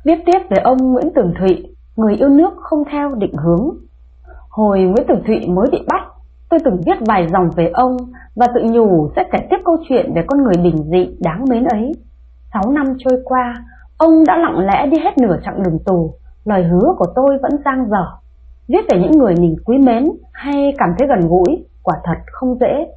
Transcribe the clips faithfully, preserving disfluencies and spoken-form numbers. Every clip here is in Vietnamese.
Viết tiếp về ông Nguyễn Tường Thụy, người yêu nước không theo định hướng. Hồi Nguyễn Tường Thụy mới bị bắt, tôi từng viết vài dòng về ông và tự nhủ sẽ kể tiếp câu chuyện về con người bình dị đáng mến ấy. Sáu năm trôi qua, ông đã lặng lẽ đi hết nửa chặng đường tù, lời hứa của tôi vẫn dang dở. Viết về những người mình quý mến hay cảm thấy gần gũi quả thật không dễ.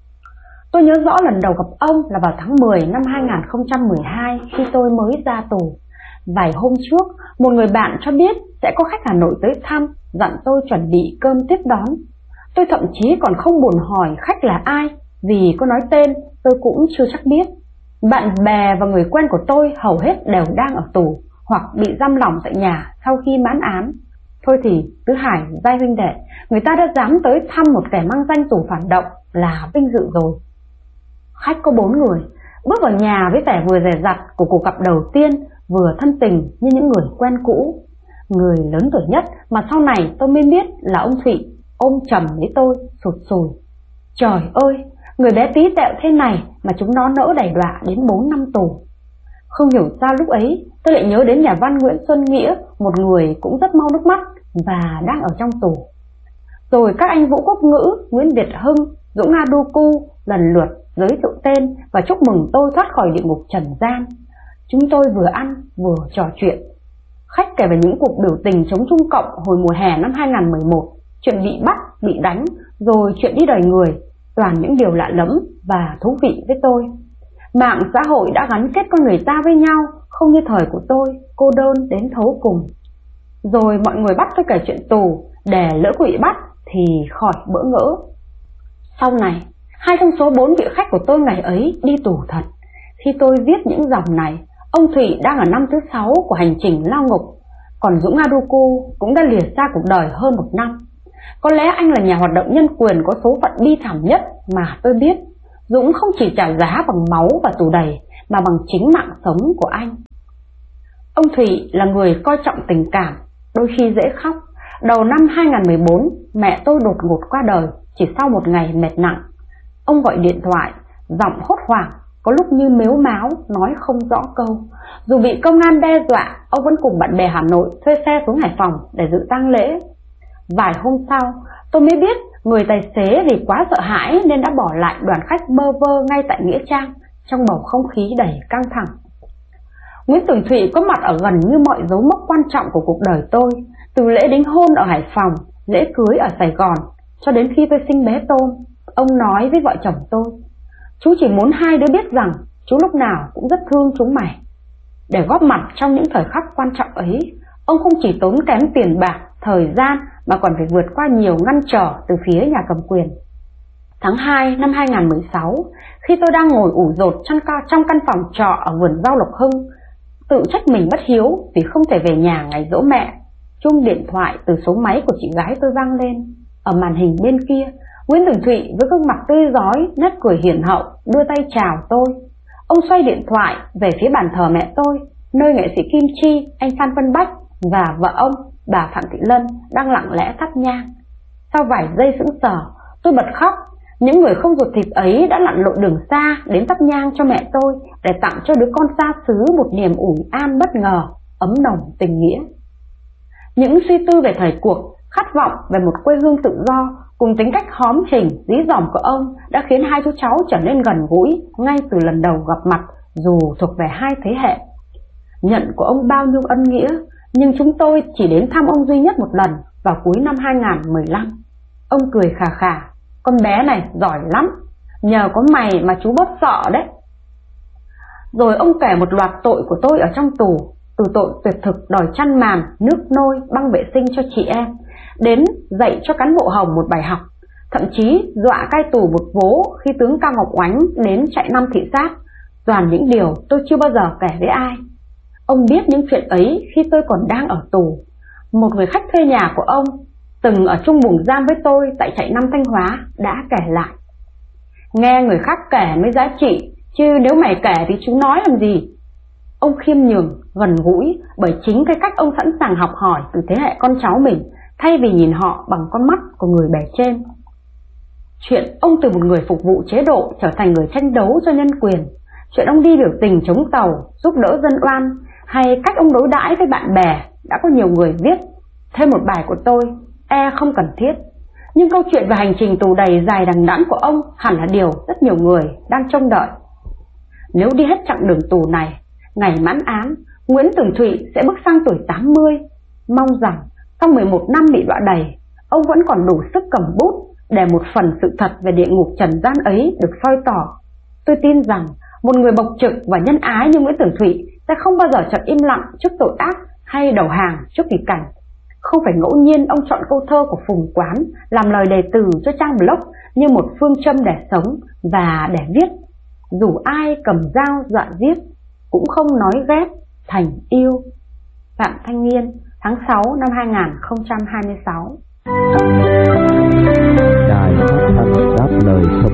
Tôi nhớ rõ lần đầu gặp ông là vào tháng mười năm hai nghìn không trăm mười hai khi tôi mới ra tù. Vài hôm trước, một người bạn cho biết sẽ có khách Hà Nội tới thăm, dặn tôi chuẩn bị cơm tiếp đón. Tôi thậm chí còn không buồn hỏi khách là ai, vì có nói tên tôi cũng chưa chắc biết. Bạn bè và người quen của tôi hầu hết đều đang ở tù hoặc bị giam lỏng tại nhà sau khi mãn án. Thôi thì Tứ Hải, Giai huynh đệ, người ta đã dám tới thăm một kẻ mang danh tù phản động là vinh dự rồi. Khách có bốn người, bước vào nhà với vẻ vừa dè dặt của cuộc gặp đầu tiên, vừa thân tình như những người quen cũ. Người lớn tuổi nhất mà sau này tôi mới biết là ông Thụy, ôm chầm lấy tôi sụt sùi. Trời ơi, người bé tí tẹo thế này mà chúng nó nỡ đày đọa đến bốn năm tù. Không hiểu sao lúc ấy tôi lại nhớ đến nhà văn Nguyễn Xuân Nghĩa, một người cũng rất mau nước mắt và đang ở trong tù. Rồi các anh Vũ Quốc Ngữ, Nguyễn Việt Hưng, Dũng Nga Đu Cu lần lượt giới thiệu tên và chúc mừng tôi thoát khỏi địa ngục trần gian. Chúng tôi vừa ăn vừa trò chuyện. Khách kể về những cuộc biểu tình chống Trung Cộng hồi mùa hè năm hai nghìn không trăm mười một, chuyện bị bắt, bị đánh, rồi chuyện đi đời người, toàn những điều lạ lẫm và thú vị với tôi. Mạng xã hội đã gắn kết con người ta với nhau, không như thời của tôi, cô đơn đến thấu cùng. Rồi mọi người bắt tôi kể chuyện tù, để lỡ có bị bắt thì khỏi bỡ ngỡ. Sau này, hai trong số bốn vị khách của tôi ngày ấy đi tù thật. Khi tôi viết những dòng này, ông Thụy đang ở năm thứ sáu của hành trình lao ngục, còn Dũng Aduku cũng đã lìa xa cuộc đời hơn một năm. Có lẽ anh là nhà hoạt động nhân quyền có số phận bi thảm nhất mà tôi biết. Dũng không chỉ trả giá bằng máu và tù đầy, mà bằng chính mạng sống của anh. Ông Thụy là người coi trọng tình cảm, đôi khi dễ khóc. Đầu năm hai nghìn không trăm mười bốn, mẹ tôi đột ngột qua đời chỉ sau một ngày mệt nặng. Ông gọi điện thoại, giọng hốt hoảng, có lúc như mếu máo, nói không rõ câu. Dù bị công an đe dọa, ông vẫn cùng bạn bè Hà Nội thuê xe xuống Hải Phòng để dự tang lễ. Vài hôm sau, tôi mới biết người tài xế vì quá sợ hãi nên đã bỏ lại đoàn khách bơ vơ ngay tại Nghĩa Trang, trong bầu không khí đầy căng thẳng. Nguyễn Tường Thụy có mặt ở gần như mọi dấu mốc quan trọng của cuộc đời tôi, từ lễ đính hôn ở Hải Phòng, lễ cưới ở Sài Gòn, cho đến khi tôi sinh bé Tôm. Ông nói với vợ chồng tôi, chú chỉ muốn hai đứa biết rằng chú lúc nào cũng rất thương chúng mày. Để góp mặt trong những thời khắc quan trọng ấy, ông không chỉ tốn kém tiền bạc, thời gian mà còn phải vượt qua nhiều ngăn trở từ phía nhà cầm quyền. Tháng hai năm hai nghìn không trăm mười sáu, khi tôi đang ngồi ủ rột trong căn phòng trọ ở vườn rau Lộc Hưng, tự trách mình bất hiếu vì không thể về nhà ngày giỗ mẹ, chuông điện thoại từ số máy của chị gái tôi vang lên. Ở màn hình bên kia, Nguyễn Tường Thụy với gương mặt tươi rói, nét cười hiền hậu đưa tay chào tôi. Ông xoay điện thoại về phía bàn thờ mẹ tôi, nơi nghệ sĩ Kim Chi, anh Phan Văn Bách và vợ ông, bà Phạm Thị Lân đang lặng lẽ thắp nhang. Sau vài giây sững sờ, tôi bật khóc. Những người không ruột thịt ấy đã lặn lội đường xa đến thắp nhang cho mẹ tôi để tặng cho đứa con xa xứ một niềm ủi an bất ngờ, ấm nồng tình nghĩa. Những suy tư về thời cuộc, khát vọng về một quê hương tự do cùng tính cách hóm hình, dí dỏm của ông đã khiến hai chú cháu trở nên gần gũi ngay từ lần đầu gặp mặt, dù thuộc về hai thế hệ. Nhận của ông bao nhiêu ân nghĩa, nhưng chúng tôi chỉ đến thăm ông duy nhất một lần vào cuối năm hai nghìn không trăm mười lăm. Ông cười khà khà, con bé này giỏi lắm, nhờ có mày mà chú bớt sợ đấy. Rồi ông kể một loạt tội của tôi ở trong tù, từ tội tuyệt thực đòi chăn màn, nước nôi, băng vệ sinh cho chị em, đến dạy cho cán bộ Hồng một bài học, thậm chí dọa cai tù một vố khi tướng Cao Ngọc Oánh đến trại năm thị sát. Toàn những điều tôi chưa bao giờ kể với ai. Ông biết những chuyện ấy khi tôi còn đang ở tù. Một người khách thuê nhà của ông, từng ở chung buồng giam với tôi tại trại năm Thanh Hóa, đã kể lại. Nghe người khác kể mới giá trị, chứ nếu mày kể thì chúng nói làm gì. Ông khiêm nhường, gần gũi bởi chính cái cách ông sẵn sàng học hỏi từ thế hệ con cháu mình, thay vì nhìn họ bằng con mắt của người bề trên. Chuyện ông từ một người phục vụ chế độ trở thành người tranh đấu cho nhân quyền, chuyện ông đi biểu tình chống tàu, giúp đỡ dân oan, hay cách ông đối đãi với bạn bè đã có nhiều người viết. Thêm một bài của tôi e không cần thiết, nhưng câu chuyện về hành trình tù đầy dài đằng đẵng của ông hẳn là điều rất nhiều người đang trông đợi. Nếu đi hết chặng đường tù này, ngày mãn án, Nguyễn Tường Thụy sẽ bước sang tuổi tám mươi. Mong rằng sau mười một năm bị đọa đầy, ông vẫn còn đủ sức cầm bút để một phần sự thật về địa ngục trần gian ấy được soi tỏ. Tôi tin rằng một người bộc trực và nhân ái như Nguyễn Tường Thụy sẽ không bao giờ chọn im lặng trước tội ác hay đầu hàng trước nghịch cảnh. Không phải ngẫu nhiên ông chọn câu thơ của Phùng Quán làm lời đề từ cho trang blog như một phương châm để sống và để viết. Dù ai cầm dao dọa giết, cũng không nói ghét thành yêu. Phạm Thanh Niên, tháng sáu năm hai nghìn không trăm hai mươi sáu. Đài Phát thanh Đáp Lời Sông